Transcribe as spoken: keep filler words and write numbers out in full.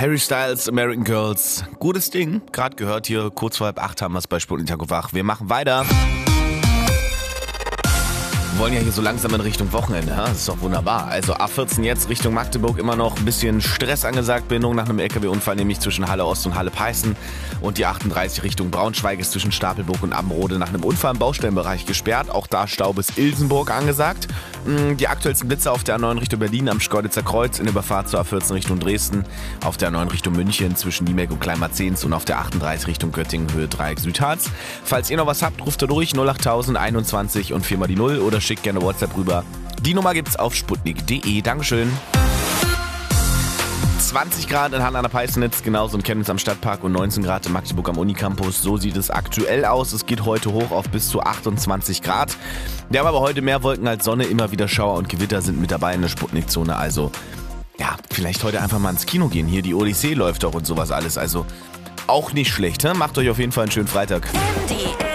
Harry Styles, American Girls. Gutes Ding. Gerade gehört hier, kurz vor halb acht haben wir es bei Sputnik wach. Wir machen weiter. Wir wollen ja hier so langsam in Richtung Wochenende, ha? Das ist doch wunderbar. Also A vierzehn jetzt Richtung Magdeburg, immer noch ein bisschen Stress angesagt, Bindung nach einem L K W-Unfall, nämlich zwischen Halle Ost und Halle Peißen. Und die achtunddreißig Richtung Braunschweig ist zwischen Stapelburg und Amrode nach einem Unfall im Baustellenbereich gesperrt. Auch da Stau bis Ilsenburg angesagt. Die aktuellsten Blitze auf der A neun Richtung Berlin am Schkeuditzer Kreuz, in der Überfahrt zur A vierzehn Richtung Dresden, auf der A neun Richtung München zwischen Niemelk und Kleinmarzens und auf der achtunddreißig Richtung Göttingen, Höhe Dreieck Südharz. Falls ihr noch was habt, ruft da durch null achttausend einundzwanzig und vier mal die null oder schickt gerne WhatsApp rüber. Die Nummer gibt's auf sputnik punkt de. Dankeschön. zwanzig Grad in Halle an der Peißnitz, genauso in Chemnitz am Stadtpark und neunzehn Grad in Magdeburg am Unicampus. So sieht es aktuell aus. Es geht heute hoch auf bis zu achtundzwanzig Grad. Wir haben aber heute mehr Wolken als Sonne, immer wieder Schauer und Gewitter sind mit dabei in der Sputnik-Zone. Also, ja, vielleicht heute einfach mal ins Kino gehen. Hier die Odyssee läuft doch und sowas alles. Also, auch nicht schlecht, he? Macht euch auf jeden Fall einen schönen Freitag.